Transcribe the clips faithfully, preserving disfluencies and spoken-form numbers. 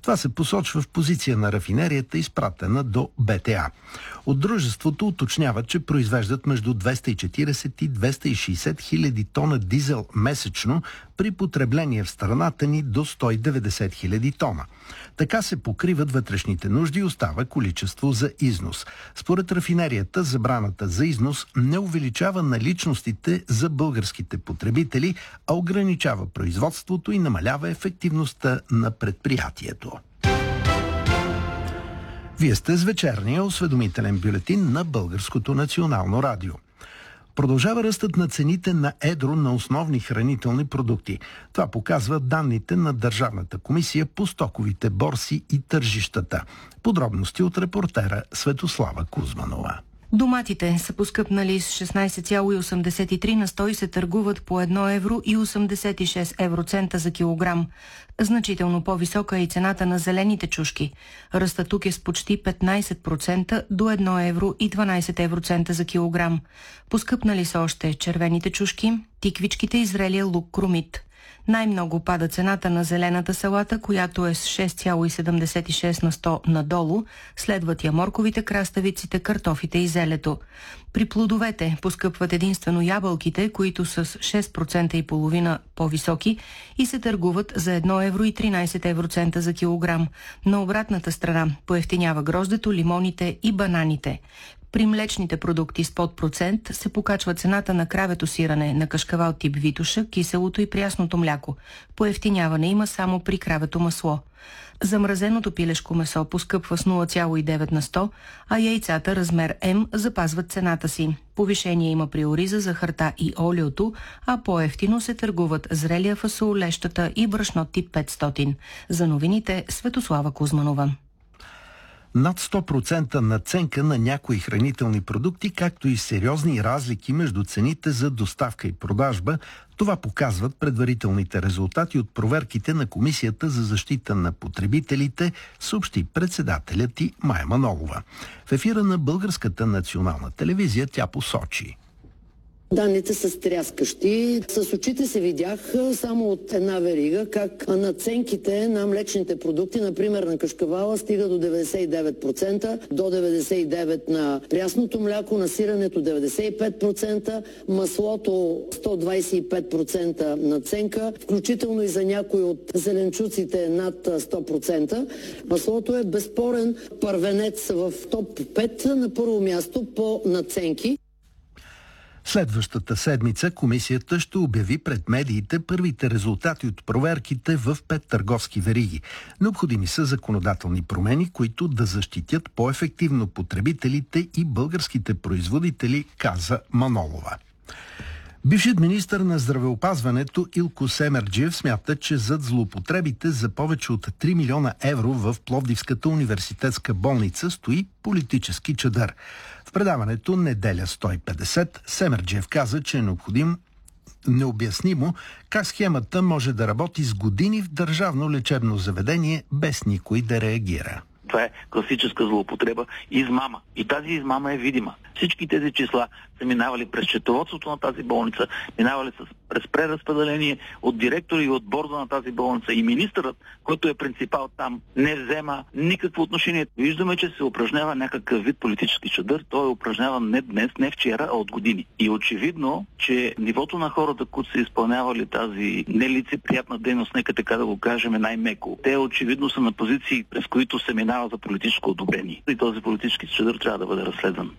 Това се посочва в позиция на рафинерията, изпратена до Б Т А. От дружеството уточняват, че произвеждат между двеста и четиридесет и двеста и шейсет хиляди тона дизел месечно при потребление в страната ни до сто и деветдесет хиляди тона. Така се покриват вътрешните нужди и остава количество за износ. Според рафинерията, забраната за износ не увеличава наличностите за българските потребители, а ограничава производството и намалява ефективността на предприятието. Вие сте с вечерния осведомителен бюлетин на Българското национално радио. Продължава ръстът на цените на едро на основни хранителни продукти. Това показват данните на Държавната комисия по стоковите борси и тържищата. Подробности от репортера Светослава Кузманова. Доматите са поскъпнали с шестнадесет цяло и осемдесет и три на сто и се търгуват по едно евро и осемдесет и шест евроцента за килограм. Значително по-висока е и цената на зелените чушки. Ръстът тук е с почти петнадесет процента до едно евро и дванадесет евроцента за килограм. Поскъпнали са още червените чушки, тиквичките и зрелия лук кромит. Най-много пада цената на зелената салата, която е с шест цяло и седемдесет и шест на сто надолу, следват я морковите, краставиците, картофите и зелето. При плодовете поскъпват единствено ябълките, които са с шест процента и половина по-високи и се търгуват за едно евро и тринадесет евроцента за килограм. На обратната страна поевтинява гроздето, лимоните и бананите. При млечните продукти с под процент се покачва цената на кравето сирене, на кашкавал тип Витоша, киселото и прясното мляко. Поевтиняване има само при кравето масло. Замразеното пилешко месо поскъпва с нула цяло и девет на сто, а яйцата размер М запазват цената си. Повишение има при ориза, захарта и олиото, а по-евтино се търгуват зрелия фасул, лещата и брашно тип петстотин. За новините Светослава Кузманова. Над сто процента надценка на някои хранителни продукти, както и сериозни разлики между цените за доставка и продажба, това показват предварителните резултати от проверките на Комисията за защита на потребителите, съобщи председателят й Мая Манолова. В ефира на Българската национална телевизия тя посочи: Данните са стряскащи. С очите се видях само от една верига как надценките на млечните продукти, например на кашкавала, стига до деветдесет и девет процента, до деветдесет и девет процента на прясното мляко, на сиренето деветдесет и пет процента, маслото сто двадесет и пет процента надценка, включително и за някои от зеленчуците над сто процента. Маслото е безспорен първенец в топ пет на първо място по надценки. Следващата седмица комисията ще обяви пред медиите първите резултати от проверките в пет търговски вериги. Необходими са законодателни промени, които да защитят по-ефективно потребителите и българските производители, каза Манолова. Бившият министър на здравеопазването Илко Семерджиев смята, че зад злоупотребите за повече от три милиона евро в Пловдивската университетска болница стои политически чадър. В предаването «Неделя сто и петдесет» Семерджиев каза, че е необходим необяснимо как схемата може да работи с години в държавно лечебно заведение без никой да реагира. Това е класическа злоупотреба и измама. И тази измама е видима. Всички тези числа са минавали през счетоводството на тази болница, минавали с, през преразпределение от директори и от борда на тази болница. И министърът, който е принципал там, не взема никакво отношение. Виждаме, че се упражнява някакъв вид политически чадър. Той е упражняван не днес, не вчера, а от години. И очевидно, че нивото на хората, които са изпълнявали тази нелицеприятна дейност, нека така да го кажем най-меко, те очевидно са на позиции, през които се минава за политическо одобрение. И този политически чадър трябва да бъде разследван.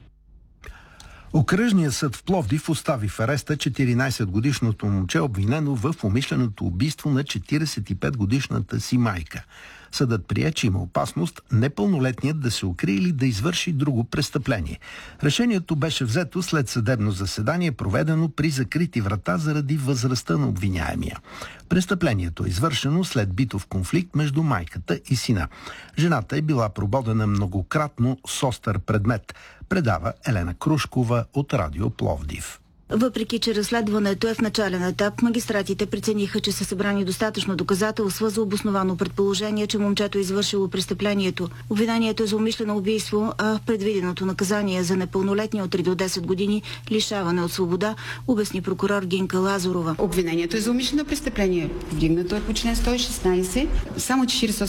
Окръжният съд в Пловдив остави в ареста четиринадесетгодишното момче, обвинено в умишленото убийство на четиридесет и петгодишната си майка. Съдът прие, че има опасност непълнолетният да се укрие или да извърши друго престъпление. Решението беше взето след съдебно заседание, проведено при закрити врата заради възрастта на обвиняемия. Престъплението е извършено след битов конфликт между майката и сина. Жената е била прободена многократно с остър предмет, предава Елена Крушкова от Радио Пловдив. Въпреки че разследването е в начален етап, магистратите прецениха, че са събрани достатъчно доказателства за обосновано предположение, че момчето е извършило престъплението. Обвинението е за умишлено убийство, а предвиденото наказание за непълнолетни от три до десет години лишаване от свобода, обясни прокурор Гинка Лазарова. Обвинението е за умишлено престъпление. Вдигнато е по член сто и шестнадесет. Само четиридесет